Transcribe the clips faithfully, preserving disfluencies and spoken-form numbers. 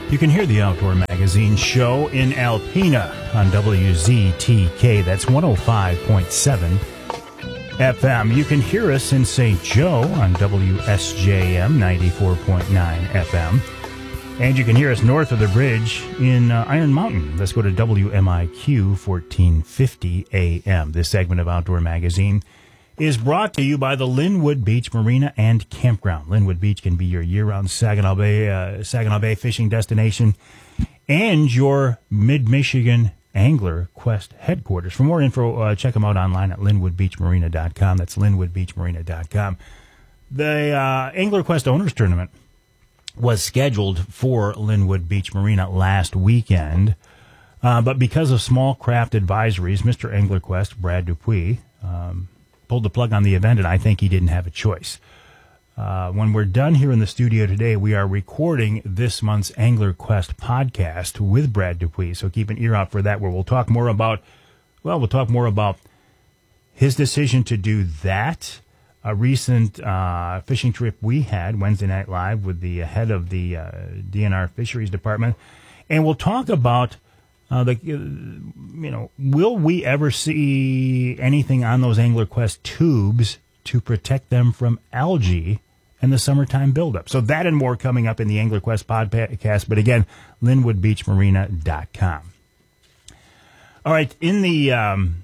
You can hear the Outdoor Magazine show in Alpena on W Z T K. That's one oh five point seven F M. You can hear us in Saint Joe on W S J M ninety-four point nine F M. And you can hear us north of the bridge in uh, Iron Mountain. Let's go to W M I Q fourteen fifty A M. This segment of Outdoor Magazine is brought to you by the Linwood Beach Marina and Campground. Linwood Beach can be your year-round Saginaw Bay, uh, Saginaw Bay fishing destination and your Mid-Michigan Angler Quest headquarters. For more info, uh, check them out online at linwood beach marina dot com. That's linwood beach marina dot com. The uh, Angler Quest Owners Tournament was scheduled for Linwood Beach Marina last weekend, uh, but because of small craft advisories, Mister Angler Quest, Brad Dupuis, um, pulled the plug on the event, and I think he didn't have a choice. Uh, when we're done here in the studio today, we are recording this month's Angler Quest podcast with Brad Dupuis, so keep an ear out for that, where we'll talk more about, well, we'll talk more about his decision to do that, a recent uh, fishing trip we had Wednesday Night Live with the head of the uh, D N R Fisheries Department, and we'll talk about Uh, the, you know, will we ever see anything on those Angler Quest tubes to protect them from algae and the summertime buildup? So that and more coming up in the Angler Quest podcast. But again, linwood beach marina dot com. All right, in the um,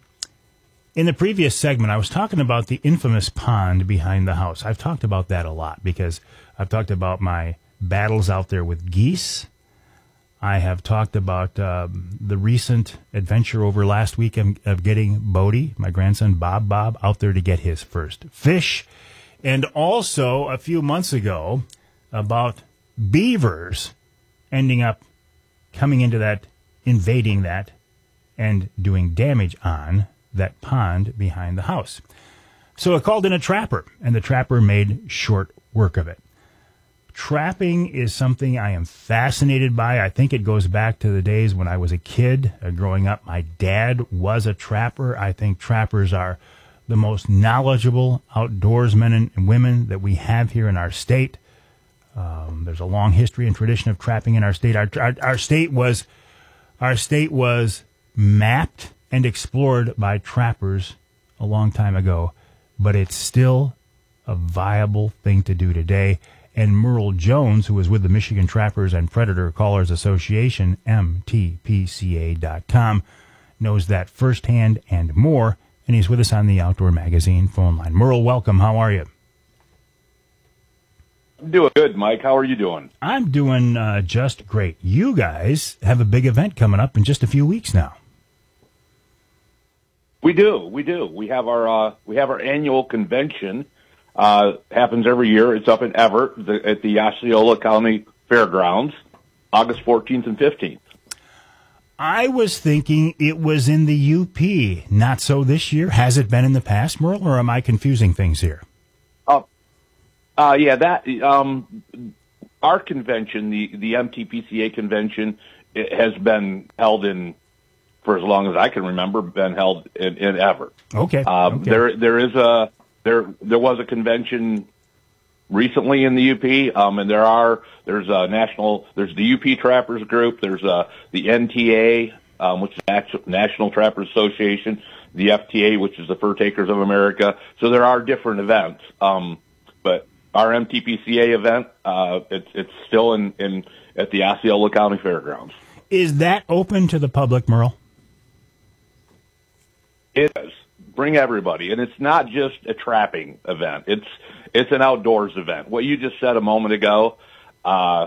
in the previous segment, I was talking about the infamous pond behind the house. I've talked about that a lot because I've talked about my battles out there with geese. I have talked about um, the recent adventure over last week of, of getting Bodie, my grandson Bob Bob, out there to get his first fish. And also a few months ago about beavers ending up coming into that, invading that, and doing damage on that pond behind the house. So I called in a trapper, and the trapper made short work of it. Trapping is something I am fascinated by. I think it goes back to the days when I was a kid uh, growing up. My dad was a trapper. I think trappers are the most knowledgeable outdoorsmen and, and women that we have here in our state. Um, there's a long history and tradition of trapping in our state. Our, our, our state was, our state was mapped and explored by trappers a long time ago, but it's still a viable thing to do today. And Merle Jones, who is with the Michigan Trappers and Predator Callers Association, M T P C A dot com, knows that firsthand and more, and he's with us on the Outdoor Magazine phone line. Merle, welcome. How are you? I'm doing good, Mike. How are you doing? I'm doing uh, just great. You guys have a big event coming up in just a few weeks now. We do. We do. We have our uh, we have our annual convention. Uh, happens every year. It's up in Everett the, at the Osceola County Fairgrounds, August fourteenth and fifteenth. I was thinking it was in the U P. Not so this year. Has it been in the past, Merle, or am I confusing things here? Oh, uh, yeah, that, um, our convention, the, the M T P C A convention, it has been held in, for as long as I can remember, been held in, in Everett. Okay. Um, okay. There, there is a, There, there was a convention recently in the U P, um, and there are, there's a national, there's the U P Trappers Group, there's uh the N T A, um, which is the National Trappers Association, the F T A, which is the Fur Takers of America. So there are different events, um, but our M T P C A event, uh, it's, it's still in, in, at the Osceola County Fairgrounds. Is that open to the public, Merle? It is. Bring everybody, and it's not just a trapping event. It's it's an outdoors event. What you just said a moment ago, uh,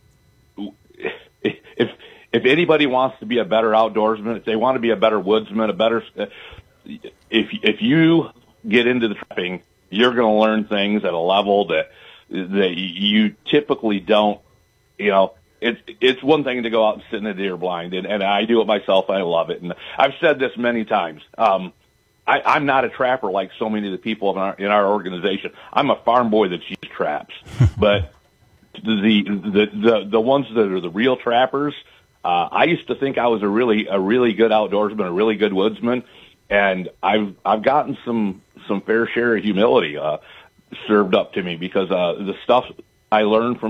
if if anybody wants to be a better outdoorsman, if they want to be a better woodsman, a better if if you get into the trapping, you're going to learn things at a level that that you typically don't. You know, it's it's one thing to go out and sit in a deer blind, and, and I do it myself. I love it, and I've said this many times. Um, I, I'm not a trapper like so many of the people in our, in our organization. I'm a farm boy that uses traps. But the, the, the, the ones that are the real trappers, uh, I used to think I was a really, a really good outdoorsman, a really good woodsman. And I've, I've gotten some, some fair share of humility, uh, served up to me because, uh, the stuff I learned from,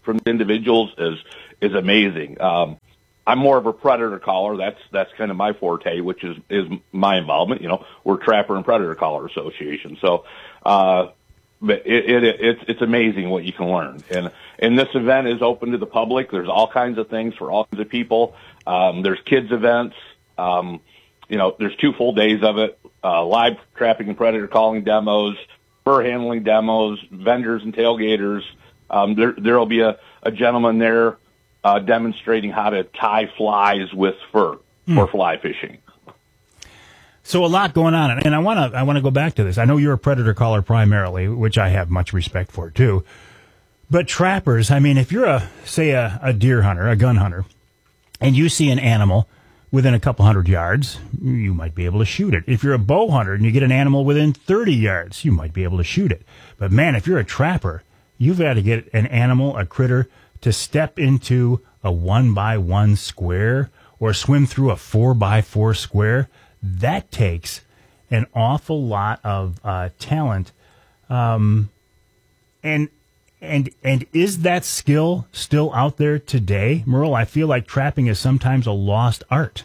from individuals is is amazing. Um, I'm more of a predator caller. That's that's kind of my forte, which is is my involvement. You know, we're Trapper and Predator Caller Association. So, uh, but it, it it's it's amazing what you can learn. And and this event is open to the public. There's all kinds of things for all kinds of people. Um, there's kids events. Um, you know, there's two full days of it. Uh, live trapping and predator calling demos, fur handling demos, vendors and tailgaters. Um, there there'll be a, a gentleman there uh, demonstrating how to tie flies with fur mm. for fly fishing. So a lot going on, and I want to I want to go back to this. I know you're a predator caller primarily, which I have much respect for too. But trappers, I mean, if you're a say a, a deer hunter, a gun hunter, and you see an animal within a couple hundred yards, you might be able to shoot it. If you're a bow hunter and you get an animal within thirty yards, you might be able to shoot it. But man, if you're a trapper, you've got to get an animal, a critter, to step into a one by one square or swim through a four by four square. That takes an awful lot of uh, talent. Um, and and and is that skill still out there today, Merle? I feel like trapping is sometimes a lost art.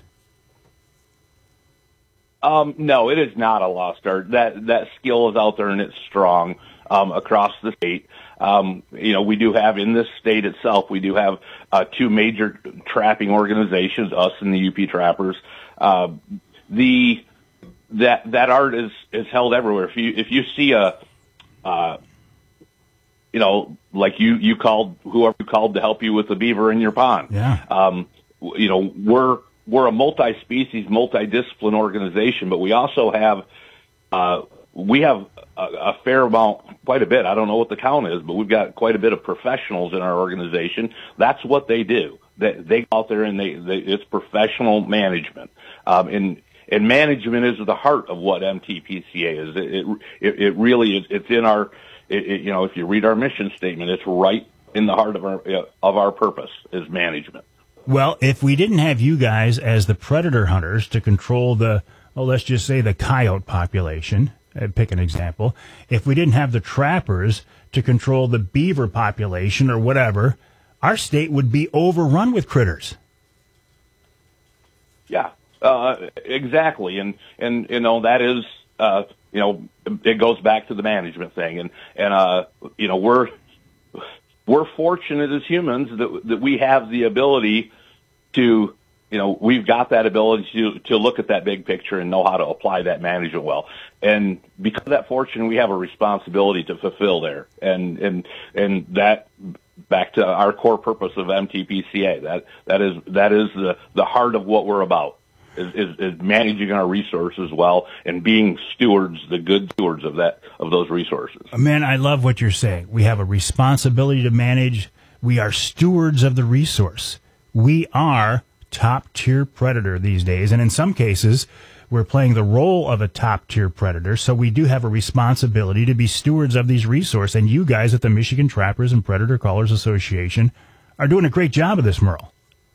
Um, no, it is not a lost art. That that skill is out there and it's strong um, across the state. Um, you know, we do have in this state itself, we do have uh, two major trapping organizations, us and the U P Trappers. Uh, the that that art is is held everywhere. If you if you see a uh, you know, like you, you called, whoever you called to help you with the beaver in your pond. Yeah. Um, you know, we're, we're a multi-species, multi-discipline organization, but we also have, uh, we have a, a fair amount, quite a bit. I don't know what the count is, but we've got quite a bit of professionals in our organization. That's what they do. They, they go out there and they, they it's professional management. Um, and, and management is the heart of what M T P C A is. It, it, it really is, it's in our, It, it, you know, if you read our mission statement, it's right in the heart of our of our purpose is management. Well, if we didn't have you guys as the predator hunters to control the, well, let's just say the coyote population, uh, pick an example. If we didn't have the trappers to control the beaver population or whatever, our state would be overrun with critters. Yeah, uh, exactly, and and you know that is. Uh, you know, it goes back to the management thing, and and uh, you know, we're we're fortunate as humans that that we have the ability to, you know, we've got that ability to to look at that big picture and know how to apply that management well. And because of that fortune, we have a responsibility to fulfill there, and and and that back to our core purpose of M T P C A. That that is that is the the heart of what we're about. Is, is, is managing our resources well and being stewards, the good stewards of that of those resources. Man, I love what you're saying. We have a responsibility to manage. We are stewards of the resource. We are top-tier predator these days, and in some cases, we're playing the role of a top-tier predator, so we do have a responsibility to be stewards of these resources, and you guys at the Michigan Trappers and Predator Callers Association are doing a great job of this, Merle.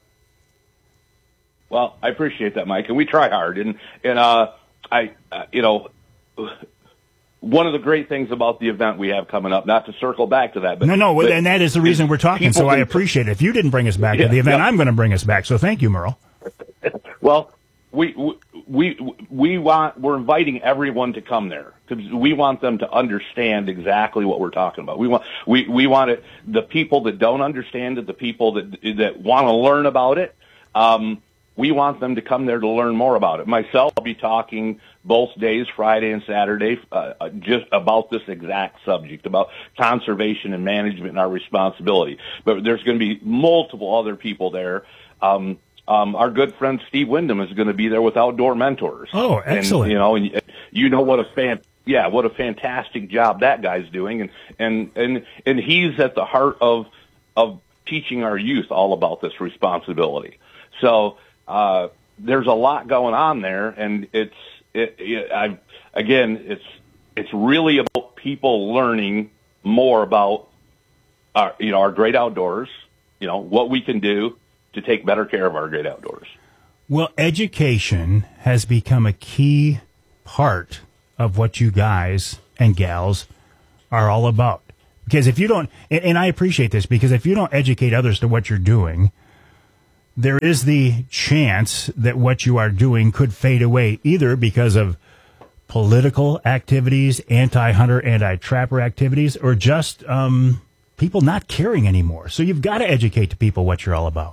Well, I appreciate that, Mike, and we try hard. And and uh, I, uh, you know, one of the great things about the event we have coming up, not to circle back to that, but no, no, but and that is the reason we're talking. So I appreciate it. If you didn't bring us back yeah, to the event, yeah. I'm going to bring us back. So thank you, Merle. Well, we we we want we're inviting everyone to come there because we want them to understand exactly what we're talking about. We want we we want it. The people that don't understand it, the people that that want to learn about it. Um, We want them to come there to learn more about it. Myself, I'll be talking both days, Friday and Saturday, uh, just about this exact subject, about conservation and management and our responsibility. But there's going to be multiple other people there. Um, um, our good friend Steve Wyndham is going to be there with Outdoor Mentors. Oh, excellent. And, you know, and you know what a fan, yeah, what a fantastic job that guy's doing. And, and, and, and he's at the heart of, of teaching our youth all about this responsibility. So, Uh, there's a lot going on there, and it's it, it, I, again, it's it's really about people learning more about our you know our great outdoors, you know what we can do to take better care of our great outdoors. Well, education has become a key part of what you guys and gals are all about. Because if you don't, and, and I appreciate this, because if you don't educate others to what you're doing, there is the chance that what you are doing could fade away, either because of political activities, anti-hunter, anti-trapper activities, or just um, people not caring anymore. So you've got to educate the people what you're all about.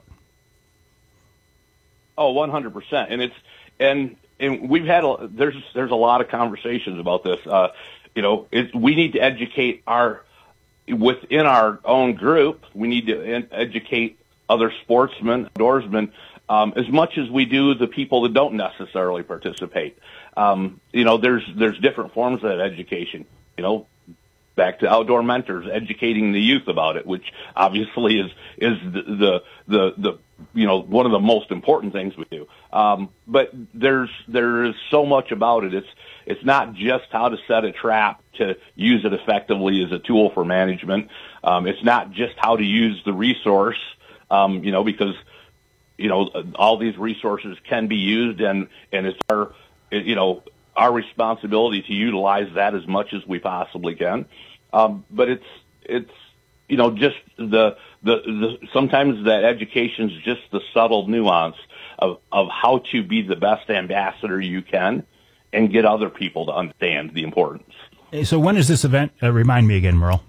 Oh, one hundred percent. And it's, and, and we've had, a, there's, there's a lot of conversations about this. Uh, you know, it, we need to educate our, within our own group, we need to educate other sportsmen, outdoorsmen, um, as much as we do the people that don't necessarily participate. Um, you know, there's, there's different forms of that education, you know, back to outdoor mentors, educating the youth about it, which obviously is, is the, the, the, the you know, one of the most important things we do. Um, but there's, there is so much about it. It's, it's not just how to set a trap to use it effectively as a tool for management. Um, it's not just how to use the resource, um, you know, because, you know, all these resources can be used, and, and it's our, you know, our responsibility to utilize that as much as we possibly can. Um, but it's, it's, you know, just the, the, the, sometimes that education is just the subtle nuance of, of how to be the best ambassador you can and get other people to understand the importance. So when is this event? Uh, remind me again, Merle.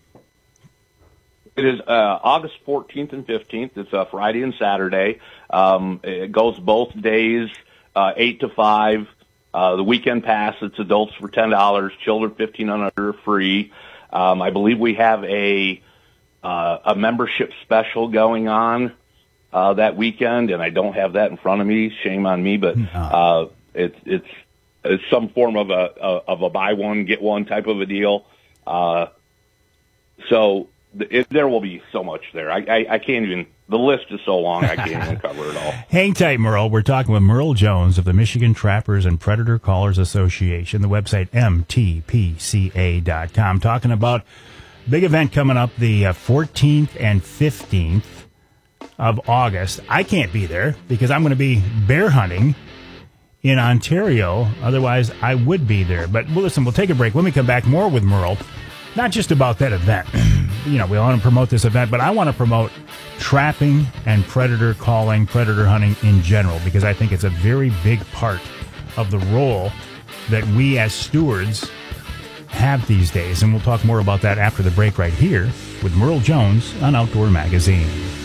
It is uh, August fourteenth and fifteenth. It's a Friday and Saturday. Um, it goes both days, uh, eight to five. Uh, the weekend pass, it's adults for ten dollars, children fifteen and under free. Um, I believe we have a uh, a membership special going on uh, that weekend, and I don't have that in front of me. Shame on me, but uh, it's it's it's some form of a, a of a buy one get one type of a deal. Uh, so it, there will be so much there. I, I, I can't even. The list is so long, I can't even cover it all. Hang tight, Merle. We're talking with Merle Jones of the Michigan Trappers and Predator Callers Association, the website M T P C A dot com, talking about big event coming up the uh, fourteenth and fifteenth of August. I can't be there because I'm going to be bear hunting in Ontario. Otherwise, I would be there. But well, listen, we'll take a break. When we come back, more with Merle, not just about that event. You know, we want to promote this event, but I want to promote trapping and predator calling, predator hunting in general, because I think it's a very big part of the role that we as stewards have these days. And we'll talk more about that after the break right here with Merle Jones on Outdoor Magazine.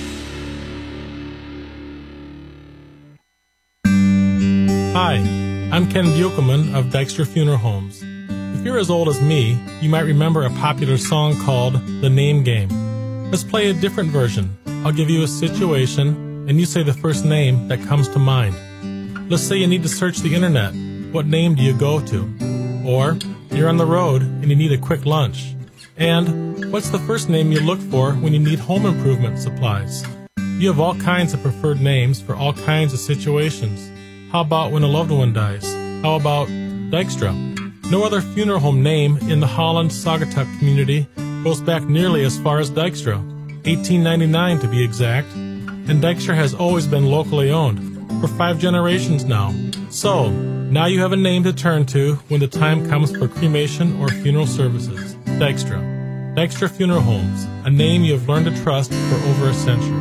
Hi, I'm Ken Buchelman of Dykstra Funeral Homes. If you're as old as me, you might remember a popular song called The Name Game. Let's play a different version. I'll give you a situation, and you say the first name that comes to mind. Let's say you need to search the internet. What name do you go to? Or you're on the road and you need a quick lunch. And what's the first name you look for when you need home improvement supplies? You have all kinds of preferred names for all kinds of situations. How about when a loved one dies? How about Dykstra? No other funeral home name in the Holland-Saugatuck community goes back nearly as far as Dykstra, eighteen ninety-nine to be exact, and Dykstra has always been locally owned, for five generations now. So, now you have a name to turn to when the time comes for cremation or funeral services. Dykstra. Dykstra Funeral Homes, a name you have learned to trust for over a century.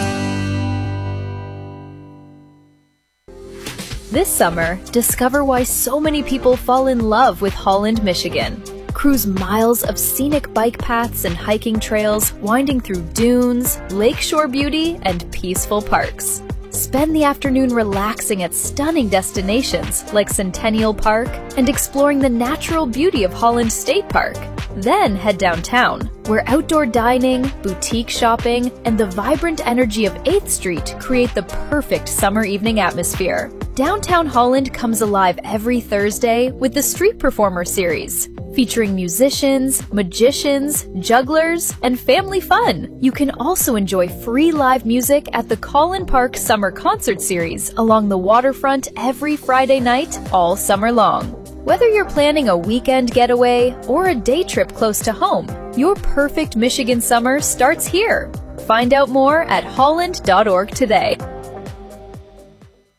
This summer, discover why so many people fall in love with Holland, Michigan. Cruise miles of scenic bike paths and hiking trails winding through dunes, lakeshore beauty, and peaceful parks. Spend the afternoon relaxing at stunning destinations like Centennial Park and exploring the natural beauty of Holland State Park. Then head downtown, where outdoor dining, boutique shopping, and the vibrant energy of eighth Street create the perfect summer evening atmosphere. Downtown Holland comes alive every Thursday with the Street Performer series, featuring musicians, magicians, jugglers, and family fun. You can also enjoy free live music at the Collin Park Summer Concert Series along the waterfront every Friday night all summer long. Whether you're planning a weekend getaway or a day trip close to home, your perfect Michigan summer starts here. Find out more at holland dot org today.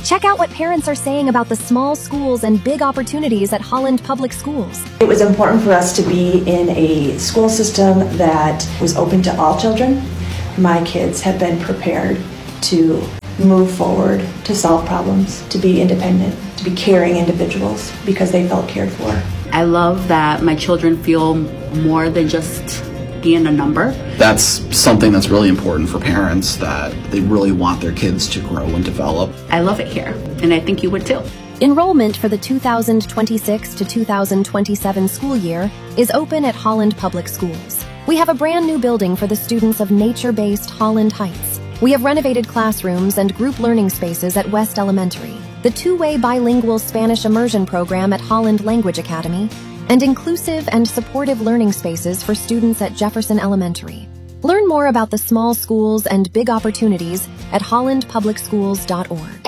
Check out what parents are saying about the small schools and big opportunities at Holland Public Schools. It was important for us to be in a school system that was open to all children. My kids have been prepared to move forward, to solve problems, to be independent, to be caring individuals because they felt cared for. I love that my children feel more than just being a number. That's something that's really important for parents, that they really want their kids to grow and develop. I love it here, and I think you would too. Enrollment for the two thousand twenty-six to two thousand twenty-seven school year is open at Holland Public Schools. We have a brand new building for the students of nature-based Holland Heights. We have renovated classrooms and group learning spaces at West Elementary, the two-way bilingual Spanish immersion program at Holland Language Academy, and inclusive and supportive learning spaces for students at Jefferson Elementary. Learn more about the small schools and big opportunities at holland public schools dot org.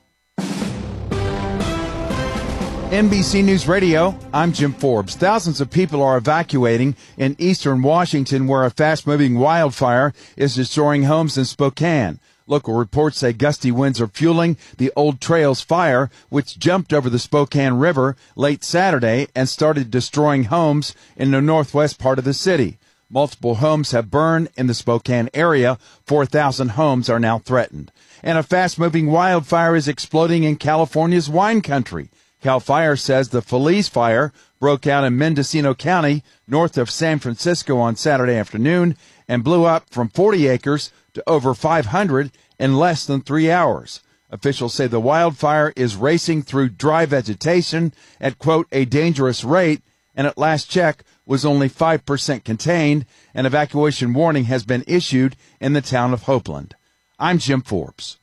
N B C News Radio, I'm Jim Forbes. Thousands of people are evacuating in eastern Washington where a fast-moving wildfire is destroying homes in Spokane. Local reports say gusty winds are fueling the Old Trails fire, which jumped over the Spokane River late Saturday and started destroying homes in the northwest part of the city. Multiple homes have burned in the Spokane area. four thousand homes are now threatened. And a fast-moving wildfire is exploding in California's wine country. Cal Fire says the Feliz fire broke out in Mendocino County, north of San Francisco on Saturday afternoon, and blew up from forty acres to over five hundred in less than three hours. Officials say the wildfire is racing through dry vegetation at, quote, a dangerous rate, and at last check was only five percent contained. An evacuation warning has been issued in the town of Hopeland. I'm Jim Forbes.